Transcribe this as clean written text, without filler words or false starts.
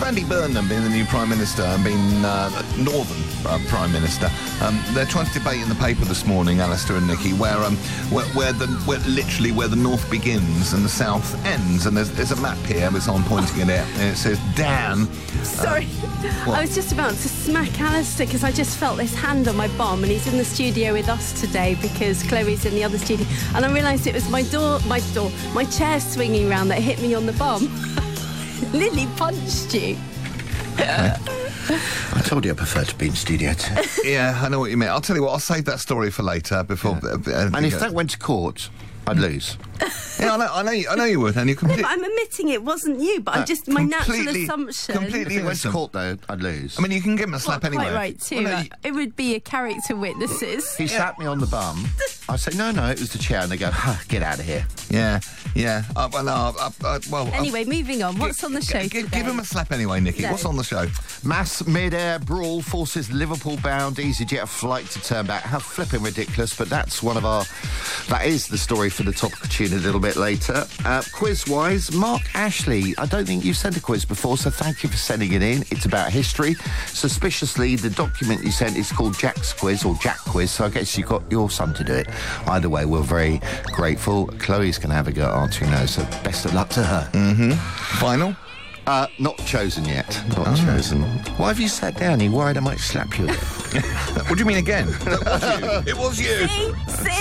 Andy Burnham being the new Prime Minister and being Northern Prime Minister, they're trying to debate in the paper this morning, Alistair and Nikki, where literally where the north begins and the south ends. And there's a map here with someone pointing at it, and it says Dan. Sorry, I was just about to smack Alistair because I just felt this hand on my bum, and he's in the studio with us today because Chloe's in the other studio, and I realised it was my chair swinging around that hit me on the bum. Lily punched you. I told you I prefer to be in studio too. Yeah, I know what you mean. I'll tell you what, I'll save that story for later before... And if that went to court, I'd lose. Yeah, I know you would, and you completely... No, but I'm admitting it wasn't you, but I'm just my natural assumption. Completely if it went to court, though, I'd lose. I mean, you can give him a slap anyway. Quite right, too. Well, no, it would be a character witnesses. He slapped me on the bum. I say, no, it was the chair, and they go, get out of here. Yeah. Anyway, moving on. What's on the show today? Give him a slap anyway, Nikki. No. What's on the show? Mass mid-air brawl forces Liverpool-bound EasyJet flight to turn back. How flipping ridiculous, but that is the story for the topical tune a little bit later. Quiz-wise, Mark Ashley. I don't think you've sent a quiz before, so thank you for sending it in. It's about history. Suspiciously, the document you sent is called Jack's Quiz, or Jack Quiz, so I guess you got your son to do it. Either way, we're very grateful. Chloe's going to have a go at answering those, so best of luck to her. Mm-hmm. Final? Not chosen yet. Not chosen. Why have you sat down? You worried I might slap you again? What do you mean again? It was you. See?